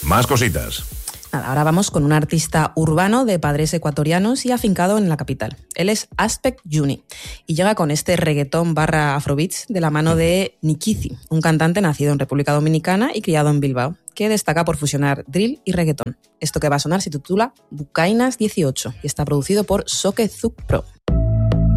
Más cositas. Nada, ahora vamos con un artista urbano de padres ecuatorianos y afincado en la capital. Él es Aspect Juni y llega con este reggaetón / afrobeats de la mano de Nikizzy, un cantante nacido en República Dominicana y criado en Bilbao, que destaca por fusionar drill y reggaetón. Esto que va a sonar se titula Bucainas 18 y está producido por Soke Zuk Pro.